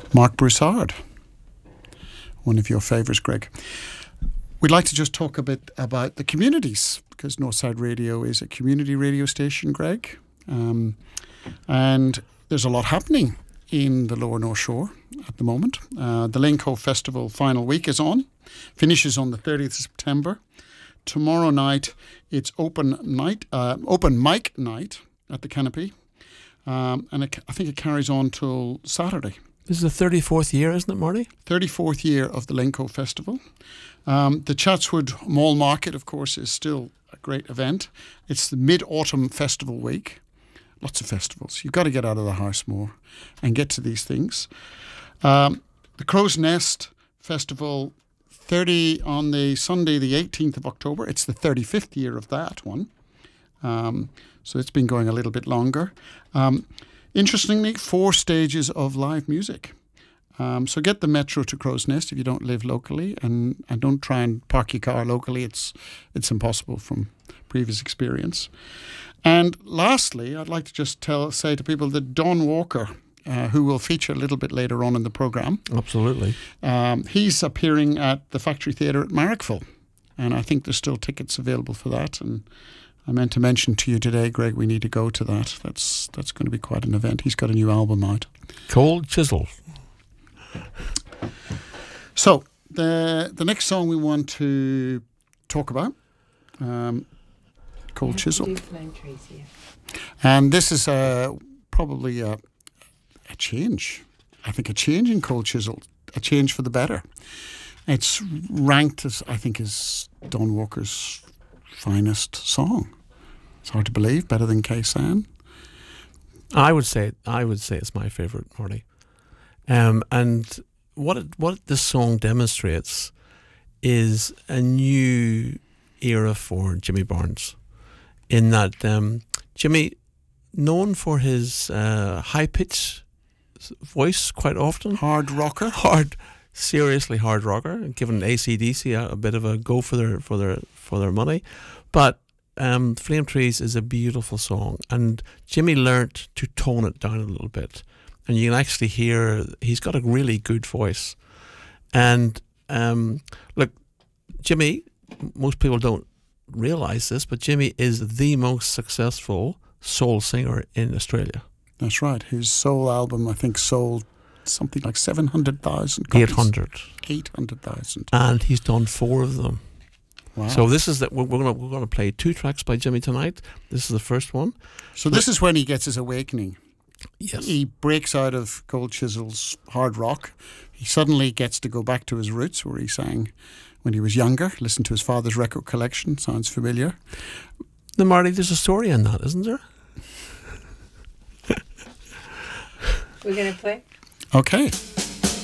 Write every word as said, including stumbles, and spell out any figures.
Mark Broussard, one of your favourites, Greg. We'd like to just talk a bit about the communities, because Northside Radio is a community radio station, Greg. Um, and there's a lot happening in the Lower North Shore at the moment. Uh, the Lane Cove Festival final week is on, finishes on the thirtieth of September. Tomorrow night, it's open night, uh, open mic night at the Canopy. Um, and it, I think it carries on till Saturday. This is the thirty-fourth year, isn't it, Marty? thirty-fourth year of the Lane Cove Festival. Um, the Chatswood Mall Market, of course, is still a great event. It's the Mid-Autumn Festival Week. Lots of festivals. You've got to get out of the house more and get to these things. Um, the Crow's Nest Festival, thirty on the Sunday, the eighteenth of October. It's the thirty-fifth year of that one. Um, so it's been going a little bit longer. Um, interestingly, four stages of live music. Um, so get the metro to Crow's Nest if you don't live locally, and, and don't try and park your car locally. It's it's impossible from previous experience. And lastly, I'd like to just tell say to people that Don Walker, uh, who will feature a little bit later on in the programme. Absolutely. Um, he's appearing at the Factory Theatre at Marrickville, and I think there's still tickets available for that. And I meant to mention to you today, Greg, we need to go to that. That's that's going to be quite an event. He's got a new album out. Cold Chisel. So the the next song we want to talk about, um, Cold Chisel, and this is a, probably a, a change. I think a change in Cold Chisel, a change for the better. It's ranked as I think as Don Walker's finest song. It's hard to believe, better than Khe-Sanh. I would say I would say it's my favourite, Marty. Um, and what it, what this song demonstrates is a new era for Jimmy Barnes, in that um, Jimmy, known for his uh, high pitch voice quite often, hard rocker, hard, seriously hard rocker, giving A C D C a, a bit of a go for their for their for their money, but um, Flame Trees is a beautiful song, and Jimmy learnt to tone it down a little bit. And you can actually hear he's got a really good voice. And um, look, Jimmy, most people don't realise this, but Jimmy is the most successful soul singer in Australia. That's right. His soul album, I think, sold something like seven hundred thousand copies. eight hundred. eight hundred thousand. And he's done four of them. Wow. So this is that we're going to we're going to play two tracks by Jimmy tonight. This is the first one. So this is when he gets his awakening. Yes. He breaks out of Cold Chisel's hard rock. He suddenly gets to go back to his roots, where he sang when he was younger, listened to his father's record collection. Sounds familiar. Now, Marty, there's a story in that, isn't there? We're going to play? Okay.